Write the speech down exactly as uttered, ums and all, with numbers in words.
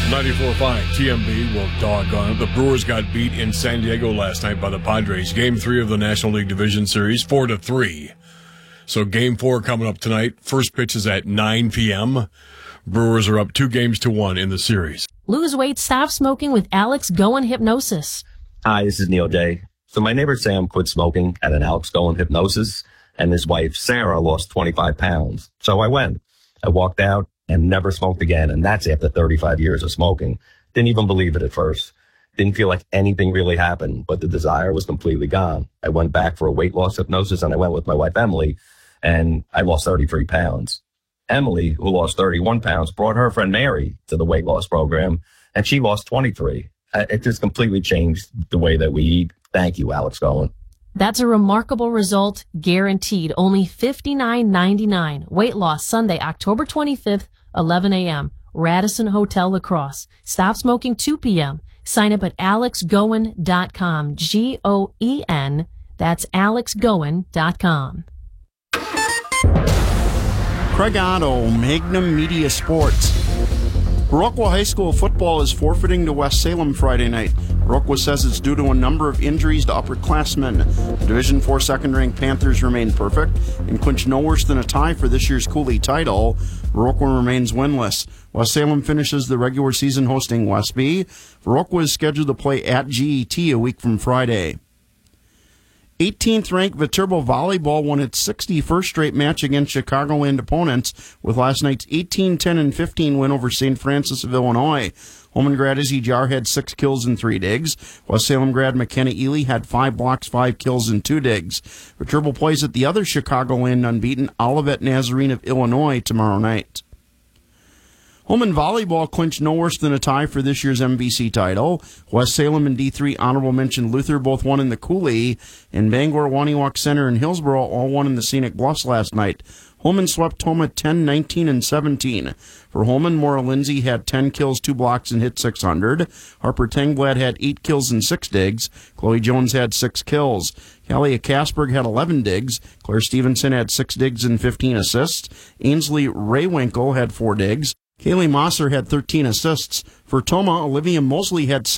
ninety-four point five T M B. Well, doggone it. The Brewers got beat in San Diego last night by the Padres. Game three of the National League Division Series, four to three. So game four coming up tonight. First pitch is at nine p.m. Brewers are up two games to one in the series. Lose weight, stop smoking with Alex Goen Hypnosis. Hi, this is Neil Day. So my neighbor Sam quit smoking at an Alex Goen Hypnosis, and his wife Sarah lost twenty-five pounds. So I went. I walked out and never smoked again, and that's after thirty-five years of smoking. Didn't even believe it at first. Didn't feel like anything really happened, but the desire was completely gone. I went back for a weight loss hypnosis, and I went with my wife Emily, and I lost thirty-three pounds. Emily, who lost thirty-one pounds, brought her friend Mary to the weight loss program, and she lost twenty-three. It just completely changed the way that we eat. Thank you, Alex Goen. That's a remarkable result, guaranteed. Only fifty-nine ninety-nine. Weight loss Sunday, October twenty-fifth, eleven a.m. Radisson Hotel Lacrosse. Stop smoking two p.m. Sign up at alex goen dot com. G O E N. That's alex goen dot com. Craig Otto, Magnum Media Sports. Viroqua High School football is forfeiting to West Salem Friday night. Viroqua says it's due to a number of injuries to upperclassmen. The Division four second-ranked Panthers remain perfect and clinch no worse than a tie for this year's Cooley title. Viroqua remains winless. West Salem finishes the regular season hosting Westby. Viroqua is scheduled to play at G E T a week from Friday. eighteenth ranked Viterbo Volleyball won its sixty-first straight match against Chicagoland opponents with last night's eighteen ten and fifteen win over Saint Francis of Illinois. Holman grad Izzy Jar had six kills and three digs. West Salem grad McKenna Ely had five blocks, five kills, and two digs. Viterbo plays at the other Chicagoland unbeaten Olivet Nazarene of Illinois tomorrow night. Holman Volleyball clinched no worse than a tie for this year's M V C title. West Salem and D three honorable mention Luther both won in the Cooley, and Bangor, Waniwak Center, and Hillsboro all won in the Scenic Bluffs last night. Holman swept Toma ten nineteen and seventeen. For Holman, Maura Lindsay had ten kills, two blocks, and hit six hundred. Harper Tengblad had eight kills and six digs. Chloe Jones had six kills. Kalia Kasberg had eleven digs. Claire Stevenson had six digs and fifteen assists. Ainsley Raywinkle had four digs. Kaylee Mosser had thirteen assists. For Toma, Olivia Mosley had six